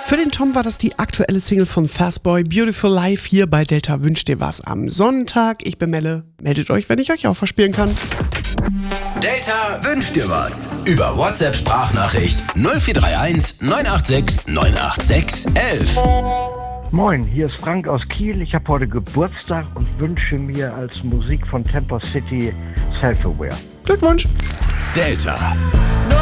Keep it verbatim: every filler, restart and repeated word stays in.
Für den Tom war das die aktuelle Single von Fastboy, Beautiful Life, hier bei Delta Wünscht dir was am Sonntag. Ich bin Melle. Meldet euch, wenn ich euch auch verspielen kann. Delta wünscht dir was. Über WhatsApp-Sprachnachricht null vier drei eins neun acht sechs neun acht sechs elf. Moin, hier ist Frank aus Kiel. Ich habe heute Geburtstag und wünsche mir als Musik von Tempo City Self-Aware. Glückwunsch! Delta.